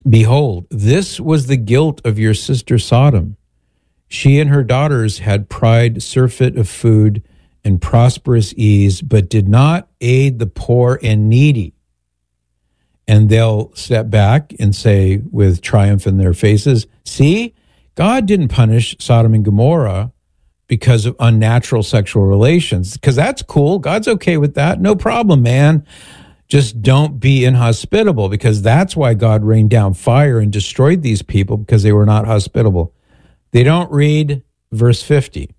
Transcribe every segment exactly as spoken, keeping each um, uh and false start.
Behold, this was the guilt of your sister Sodom. She and her daughters had pride, surfeit of food, and prosperous ease, but did not aid the poor and needy. And they'll step back and say with triumph in their faces, see, God didn't punish Sodom and Gomorrah because of unnatural sexual relations, because that's cool. God's okay with that. No problem, man. Just don't be inhospitable, because that's why God rained down fire and destroyed these people, because they were not hospitable. They don't read verse fifty.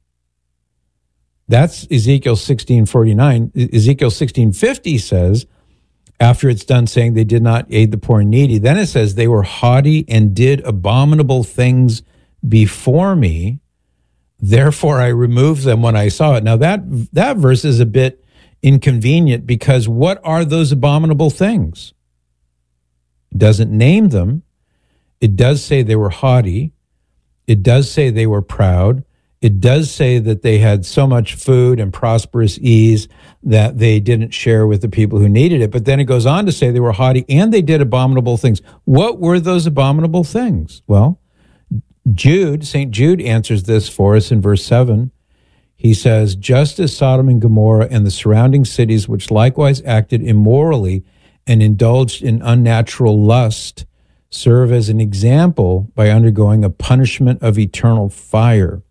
That's Ezekiel sixteen forty-nine. Ezekiel sixteen fifty says, after it's done saying they did not aid the poor and needy, then it says they were haughty and did abominable things before me. Therefore I removed them when I saw it. Now that that verse is a bit inconvenient, because what are those abominable things? It doesn't name them. It does say they were haughty. It does say they were proud. It does say that they had so much food and prosperous ease that they didn't share with the people who needed it. But then it goes on to say they were haughty and they did abominable things. What were those abominable things? Well, Jude, Saint Jude answers this for us in verse seven. He says, just as Sodom and Gomorrah and the surrounding cities, which likewise acted immorally and indulged in unnatural lust, serve as an example by undergoing a punishment of eternal fire.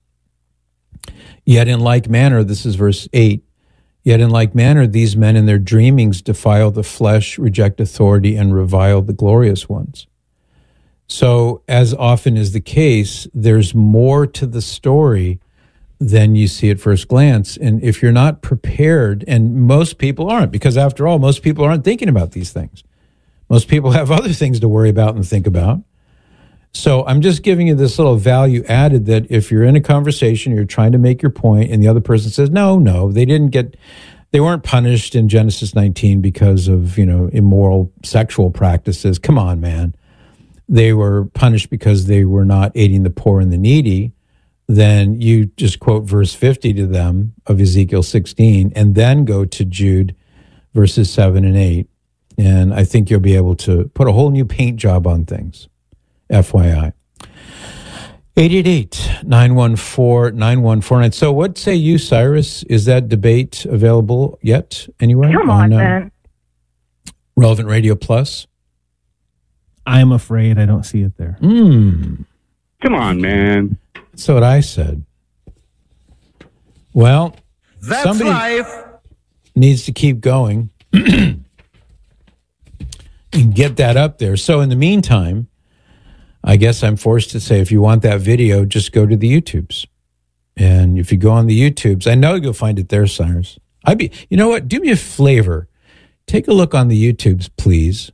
Yet in like manner, this is verse eight, yet in like manner, these men in their dreamings defile the flesh, reject authority, and revile the glorious ones. So, as often is the case, there's more to the story than you see at first glance. And if you're not prepared, and most people aren't, because after all, most people aren't thinking about these things. Most people have other things to worry about and think about. So I'm just giving you this little value added that if you're in a conversation, you're trying to make your point, and the other person says, no, no, they didn't get, they weren't punished in Genesis nineteen because of, you know, immoral sexual practices. Come on, man. They were punished because they were not aiding the poor and the needy. Then you just quote verse fifty to them of Ezekiel sixteen, and then go to Jude verses seven and eight. And I think you'll be able to put a whole new paint job on things. F Y I. eight eight eight, nine one four, nine one four nine. So what say you, Cyrus? Is that debate available yet anywhere? Come on, on uh, man. Relevant Radio Plus? I'm afraid I don't see it there. Mm. Come on, man. That's what I said. Well, that's somebody life. Needs to keep going and get that up there. So in the meantime, I guess I'm forced to say, if you want that video, just go to the YouTubes. And if you go on the YouTubes, I know you'll find it there, Cyrus. I'd be, you know what? Do me a favor. Take a look on the YouTubes, please,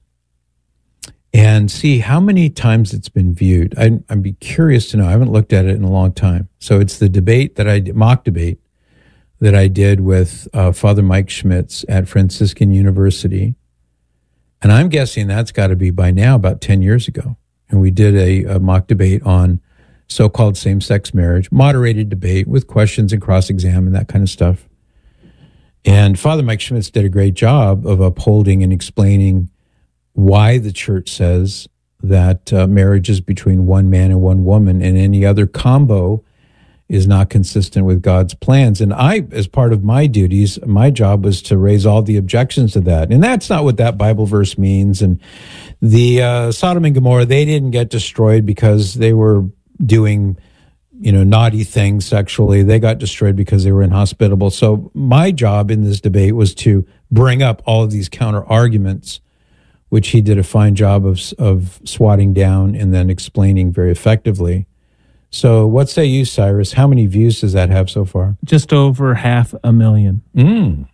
and see how many times it's been viewed. I'd, I'd be curious to know. I haven't looked at it in a long time. So it's the debate that I did, mock debate that I did with uh, Father Mike Schmitz at Franciscan University. And I'm guessing that's got to be by now about ten years ago. And we did a, a mock debate on so-called same-sex marriage, moderated debate with questions and cross-exam and that kind of stuff. And Father Mike Schmitz did a great job of upholding and explaining why the church says that uh, marriage is between one man and one woman, and any other combo is not consistent with God's plans. And I, as part of my duties, my job was to raise all the objections to that. And that's not what that Bible verse means. And the uh, Sodom and Gomorrah, they didn't get destroyed because they were doing, you know, naughty things sexually. They got destroyed because they were inhospitable. So my job in this debate was to bring up all of these counter arguments, which he did a fine job of of swatting down and then explaining very effectively. So what say you, Cyrus? How many views does that have so far? Just over half a million. Mm.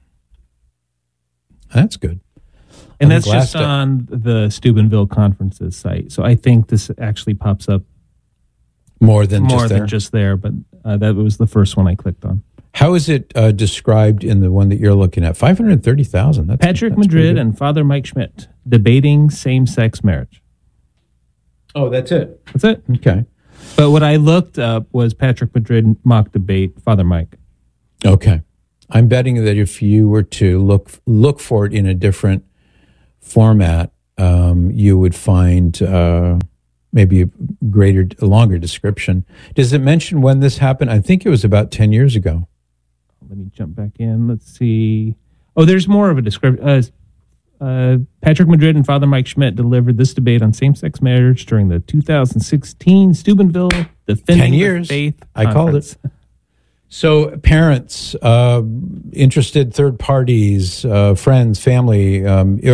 That's good. And that's just on the Steubenville Conferences site. So I think this actually pops up more than more just than there. just there, but uh, that was the first one I clicked on. How is it uh, described in the one that you're looking at? five hundred thirty thousand. That's Patrick that's Madrid and Father Mike Schmidt debating same-sex marriage. Oh, that's it. That's it. Okay. But what I looked up was Patrick Madrid mock debate, Father Mike. Okay. I'm betting that if you were to look look for it in a different format, um, you would find uh, maybe a greater, a longer description. Does it mention when this happened? I think it was about ten years ago. Let me jump back in. Let's see. Oh, there's more of a description. Uh, uh, Patrick Madrid and Father Mike Schmidt delivered this debate on same-sex marriage during the two thousand sixteen Steubenville Defending ten years. the Faith I called it. So parents, uh, interested third parties, uh, friends, family, um,